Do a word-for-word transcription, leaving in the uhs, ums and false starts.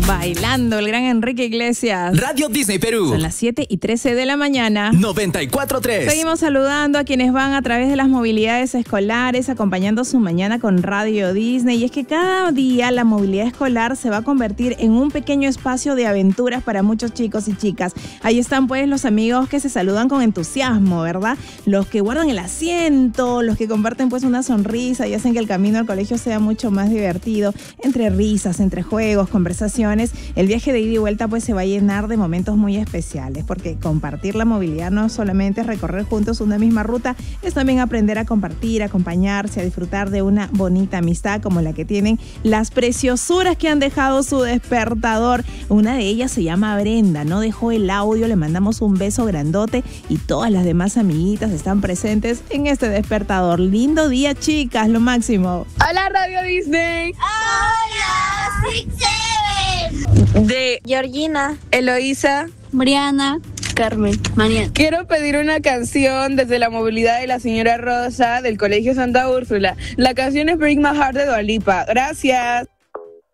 Bailando el gran Enrique Iglesias. Radio Disney Perú. Son las siete y trece de la mañana. noventa y cuatro punto tres. Seguimos saludando a quienes van a través de las movilidades escolares, acompañando su mañana con Radio Disney. Y es que cada día la movilidad escolar se va a convertir en un pequeño espacio de aventuras para muchos chicos y chicas. Ahí están pues los amigos que se saludan con entusiasmo, ¿verdad? Los que guardan el asiento, los que comparten pues una sonrisa y hacen que el camino al colegio sea mucho más divertido. Entre risas, entre juegos, conversaciones, el viaje de ida y vuelta pues se va a llenar de momentos muy especiales, porque compartir la movilidad no solamente es recorrer juntos una misma ruta, es también aprender a compartir, a acompañarse, a disfrutar de una bonita amistad como la que tienen las preciosuras que han dejado su despertador. Una de ellas se llama Brenda, no dejó el audio, le mandamos un beso grandote y todas las demás amiguitas están presentes en este despertador. Lindo día, chicas, lo máximo. Hola Radio Disney. Hola, Six Seven. De Georgina, Eloísa, Briana, Carmen, María. Quiero pedir una canción desde la movilidad de la señora Rosa del Colegio Santa Úrsula. La canción es Break My Heart de Dua Lipa. Gracias.